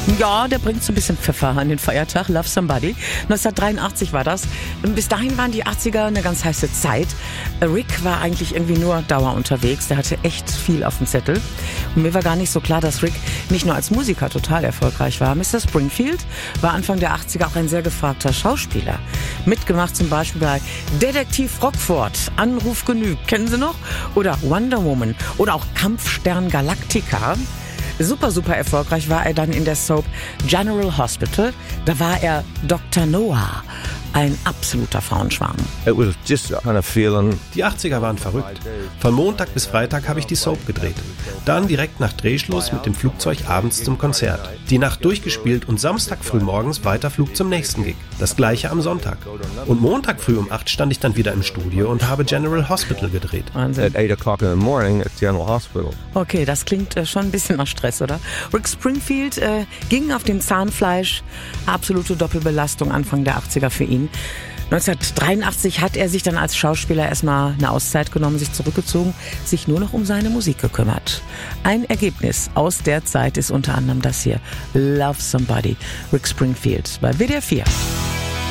Ja, der bringt so ein bisschen Pfeffer an den Feiertag. Love Somebody. 1983 war das. Und bis dahin waren die 80er eine ganz heiße Zeit. Rick war eigentlich irgendwie nur Dauer unterwegs. Der hatte echt viel auf dem Zettel. Und mir war gar nicht so klar, dass Rick nicht nur als Musiker total erfolgreich war. Mr. Springfield war Anfang der 80er auch ein sehr gefragter Schauspieler. Mitgemacht zum Beispiel bei Detektiv Rockford, Anruf genügt, kennen Sie noch? Oder Wonder Woman oder auch Kampfstern Galactica. Super erfolgreich war er dann in der Soap General Hospital. Da war er Dr. Noah. Ein absoluter Frauenschwarm. It was just kind of feeling. Die 80er waren verrückt. Von Montag bis Freitag habe ich die Soap gedreht. Dann direkt nach Drehschluss mit dem Flugzeug abends zum Konzert. Die Nacht durchgespielt und Samstag früh morgens Weiterflug zum nächsten Gig. Das gleiche am Sonntag. Und Montag früh um 8 stand ich dann wieder im Studio und habe General Hospital gedreht. Wahnsinn. At 8 o'clock in the morning at General Hospital. Okay, das klingt schon ein bisschen nach Stress, oder? Rick Springfield ging auf dem Zahnfleisch. Absolute Doppelbelastung Anfang der 80er für ihn. 1983 hat er sich dann als Schauspieler erstmal eine Auszeit genommen, sich zurückgezogen, sich nur noch um seine Musik gekümmert. Ein Ergebnis aus der Zeit ist unter anderem das hier. Love Somebody, Rick Springfield bei WDR 4.